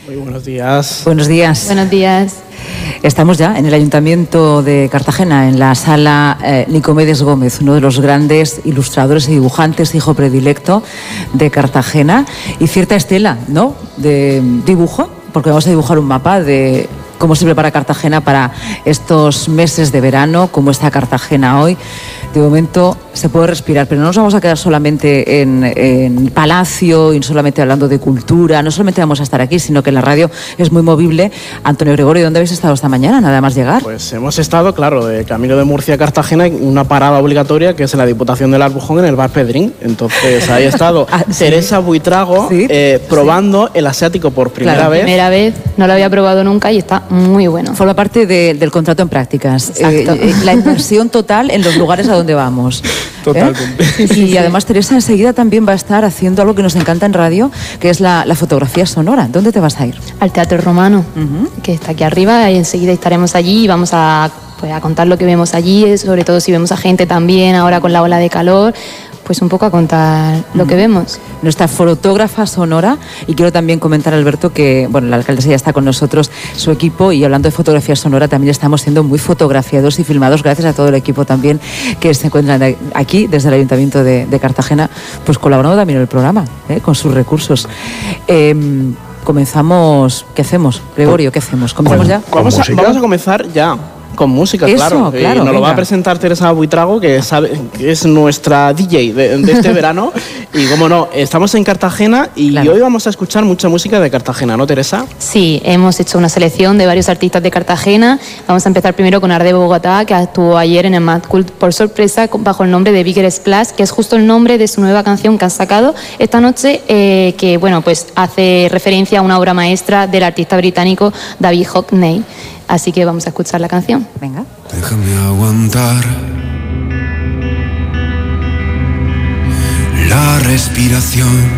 Muy buenos días. Buenos días. Buenos días. Estamos ya en el Ayuntamiento de Cartagena, en la sala Nicomedes Gómez, uno de los grandes ilustradores y dibujantes, hijo predilecto de Cartagena, y cierta estela, ¿no?, de dibujo, porque vamos a dibujar un mapa de cómo se prepara Cartagena para estos meses de verano, cómo está Cartagena hoy. De momento se puede respirar, pero no nos vamos a quedar solamente en Palacio y solamente hablando de cultura, no solamente vamos a estar aquí, sino que la radio es muy movible. Antonio Gregorio, ¿dónde habéis estado esta mañana, nada más llegar? Pues hemos estado, claro, de camino de Murcia a Cartagena, en una parada obligatoria que es en la Diputación del Albujón, en el Bar Pedrín. Entonces ahí ha estado Teresa Buitrago, probando el asiático por primera vez. Primera vez, no lo había probado nunca y está muy bueno. Forma parte del contrato en prácticas. La inversión total en los lugares a donde vamos. Totalmente. Y además Teresa enseguida también va a estar haciendo algo que nos encanta en radio, que es la fotografía sonora. ¿Dónde te vas a ir? Al Teatro Romano, que está aquí arriba, y enseguida estaremos allí y vamos a contar lo que vemos allí, sobre todo si vemos a gente también ahora con la ola de calor, pues un poco a contar lo que vemos. Nuestra fotógrafa sonora, y quiero también comentar, Alberto, que bueno, la alcaldesa ya está con nosotros, su equipo, y hablando de fotografía sonora, también estamos siendo muy fotografiados y filmados gracias a todo el equipo también que se encuentran aquí desde el Ayuntamiento de Cartagena, pues colaborando también en el programa, con sus recursos. Comenzamos. ¿Qué hacemos, Gregorio? ¿Qué hacemos? ¿Comenzamos ya? Vamos a comenzar ya. Con música, claro. Y nos lo va a presentar Teresa Buitrago, que es nuestra DJ de este verano. Y cómo no, estamos en Cartagena y hoy vamos a escuchar mucha música de Cartagena, ¿no, Teresa? Sí, hemos hecho una selección de varios artistas de Cartagena. Vamos a empezar primero con Arde Bogotá, que actuó ayer en el Mad Cult por sorpresa bajo el nombre de Bigger Splash, que es justo el nombre de su nueva canción que han sacado esta noche, que bueno, pues hace referencia a una obra maestra del artista británico David Hockney. Así que vamos a escuchar la canción. Venga. Déjame aguantar la respiración.